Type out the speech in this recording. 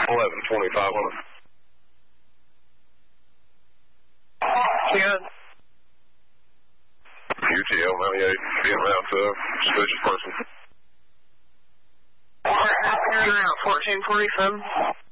11-2500. Yeah. UTL 98, being out to suspicious person. You're out 1447.